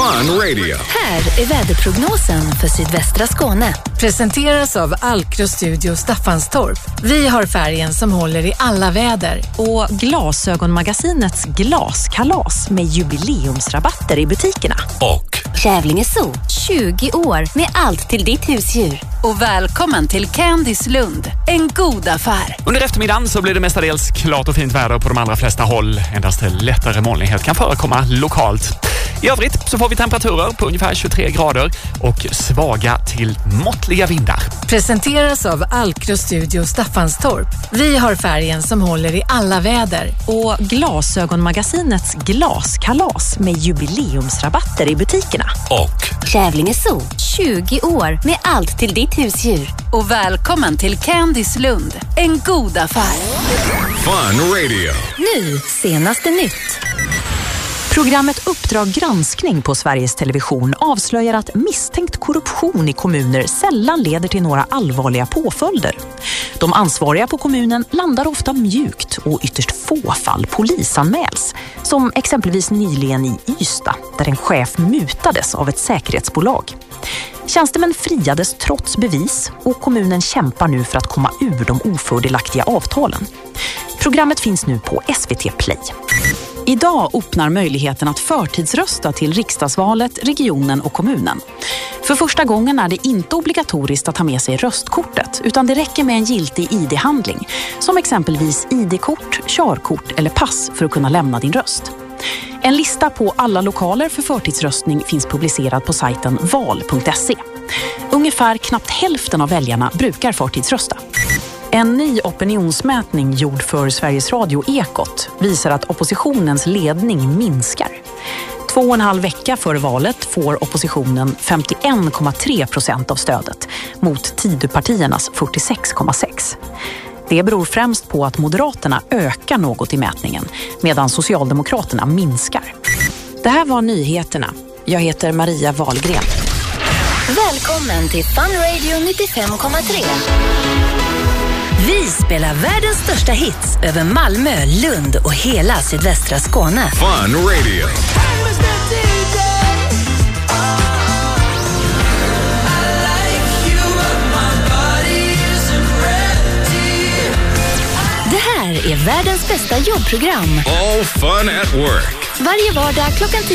Fun Radio. Här är väderprognosen för sydvästra Skåne. Presenteras av Alcro Studio Staffanstorp. Vi har färgen som håller i alla väder. Och Glasögonmagasinets glaskalas med jubileumsrabatter i butikerna. Och Kävlinge Zoo, 20 år med allt till ditt husdjur. Och välkommen till Candice Lund, en god affär. Under eftermiddagen så blir det mestadels klart och fint väder på de allra flesta håll. Endast lättare molnighet kan förekomma lokalt. I övrigt så får vi temperaturer på ungefär 23 grader och svaga till måttliga vindar. Presenteras av Alcro Studio Staffanstorp. Vi har färgen som håller i alla väder. Och Glasögonmagasinets glaskalas med jubileumsrabatter i butikerna. Och Kävlinge Zoo, 20 år med allt till ditt husdjur. Och välkommen till Candice Lund, en god affär. Fun Radio. Nu, senaste nytt. Programmet Uppdrag granskning på Sveriges Television avslöjar att misstänkt korruption i kommuner sällan leder till några allvarliga påföljder. De ansvariga på kommunen landar ofta mjukt och ytterst få fall polisanmäls. Som exempelvis nyligen i Ystad, där en chef mutades av ett säkerhetsbolag. Tjänstemän friades trots bevis och kommunen kämpar nu för att komma ur de ofördelaktiga avtalen. Programmet finns nu på SVT Play. Idag öppnar möjligheten att förtidsrösta till riksdagsvalet, regionen och kommunen. För första gången är det inte obligatoriskt att ha med sig röstkortet, utan det räcker med en giltig ID-handling, som exempelvis ID-kort, körkort eller pass för att kunna lämna din röst. En lista på alla lokaler för förtidsröstning finns publicerad på sajten val.se. Ungefär knappt hälften av väljarna brukar förtidsrösta. En ny opinionsmätning gjord för Sveriges Radio Ekot visar att oppositionens ledning minskar. 2,5 vecka före valet får oppositionen 51,3% av stödet mot Tidöpartiernas 46,6%. Det beror främst på att Moderaterna ökar något i mätningen medan Socialdemokraterna minskar. Det här var nyheterna. Jag heter Maria Wahlgren. Välkommen till Fun Radio 95,3. Vi spelar världens största hits över Malmö, Lund och hela sydvästra Skåne. Fun Radio. Det här är världens bästa jobbprogram. All fun at work. Varje vardag klockan 10.